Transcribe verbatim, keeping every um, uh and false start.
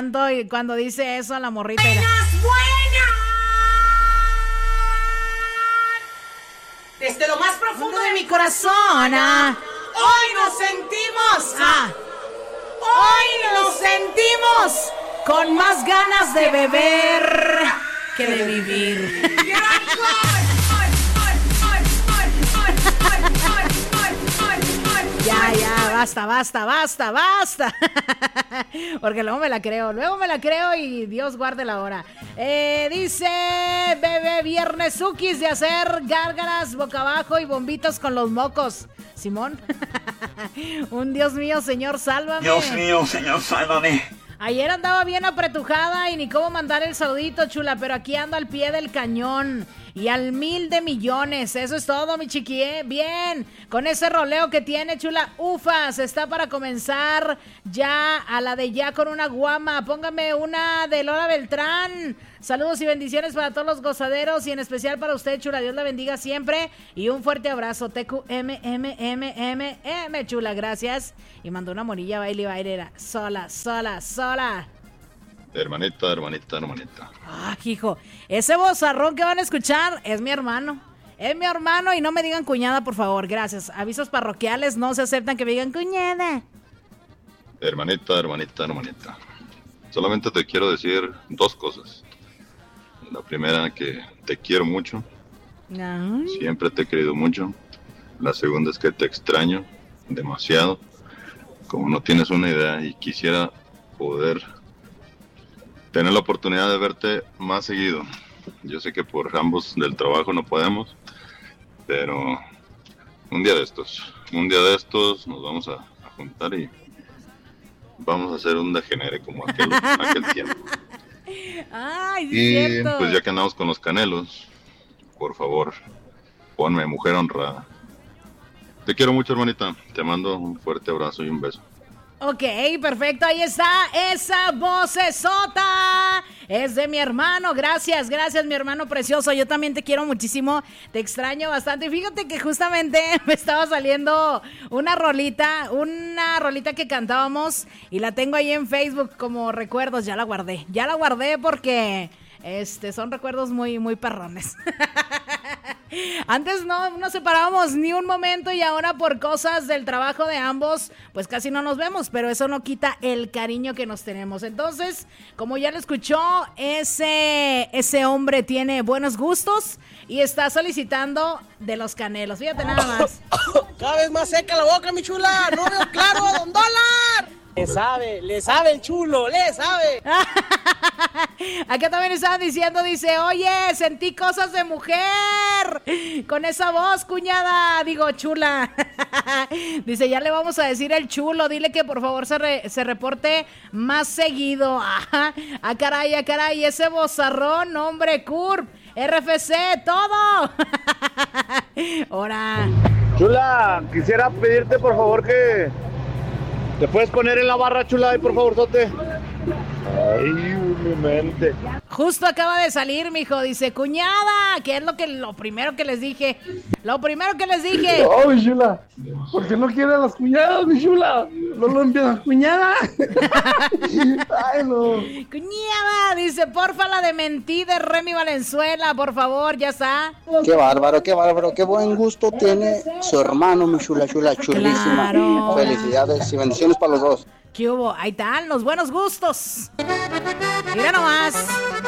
llanto y cuando dice eso a la morrita. ¡Buenas, buenas! Desde lo más profundo de mi corazón, ah, hoy nos sentimos, ah, hoy nos sentimos con más ganas de beber que de vivir. Ya, ya, basta, basta, basta, basta. Porque luego me la creo, luego me la creo y Dios guarde la hora. Eh, dice bebé viernesukis de hacer gárgaras boca abajo y bombitos con los mocos. Simón. Un Dios mío, Señor, sálvame. Dios mío, Señor, sálvame. Ayer andaba bien apretujada y ni cómo mandar el saludito, chula, pero aquí ando al pie del cañón y al mil de millones. Eso es todo, mi chiqui, ¿eh? Bien, con ese roleo que tiene, chula, ufas, está para comenzar ya a la de ya con una guama. Póngame una de Lola Beltrán. Saludos y bendiciones para todos los gozaderos y en especial para usted, chula. Dios la bendiga siempre y un fuerte abrazo. T Q M M M M M, chula, gracias. Y mandó una morilla baile y bailera. Sola, sola, sola. Hermanita, hermanita, hermanita. Ah, hijo, ese vozarrón que van a escuchar es mi hermano. Es mi hermano y no me digan cuñada, por favor, gracias. Avisos parroquiales no se aceptan que me digan cuñada. Hermanita, hermanita, hermanita. Solamente te quiero decir dos cosas. La primera, que te quiero mucho. Ay. Siempre te he querido mucho. La segunda es que te extraño demasiado. Como no tienes una idea y quisiera poder tener la oportunidad de verte más seguido. Yo sé que por ambos del trabajo no podemos, pero un día de estos, un día de estos nos vamos a, a juntar y vamos a hacer un degenere como aquel, aquel tiempo. Ay, sí, Y cierto. pues ya que andamos con los canelos, por favor, ponme mujer honrada. Te quiero mucho, hermanita. Te mando un fuerte abrazo y un beso. Ok, perfecto, ahí está esa vocesota. Es de mi hermano, gracias, gracias mi hermano precioso. Yo también te quiero muchísimo, te extraño bastante. Fíjate que justamente me estaba saliendo una rolita, una rolita que cantábamos y la tengo ahí en Facebook como recuerdos. Ya la guardé, ya la guardé porque este son recuerdos muy, muy perrones. Antes no nos separábamos ni un momento y ahora por cosas del trabajo de ambos, pues casi no nos vemos, pero eso no quita el cariño que nos tenemos. Entonces, como ya lo escuchó, ese, ese hombre tiene buenos gustos y está solicitando de los canelos. Fíjate nada más. Cada vez más seca la boca, mi chula. No veo claro, don Dólar. Le sabe, le sabe el chulo, le sabe. Acá también estaban diciendo, dice, oye, sentí cosas de mujer con esa voz, cuñada, digo, chula. Dice, ya le vamos a decir el chulo, dile que por favor se, re, se reporte más seguido. Ah, ah, caray, ah, caray, ese vozarrón, hombre, Curb, R F C, todo. Ahora. Chula, quisiera pedirte por favor que te puedes poner en la barra, chula, y por favor, sote. Ay, mi mente. Justo acaba de salir, mijo, dice, cuñada, que es lo que lo primero que les dije. Lo primero que les dije. No, mi chula, ¿por qué no quieren las cuñadas, mi chula? No lo empiezas, cuñada. Ay, no. Cuñada, dice, porfa la de mentí de Remy Valenzuela, por favor, ya está. Qué bárbaro, qué bárbaro, qué buen gusto tiene su hermano, mi chula, chula, chulísima. Claro. Felicidades y bendiciones para los dos. ¿Qué hubo? Ahí están los buenos gustos. Mira nomás.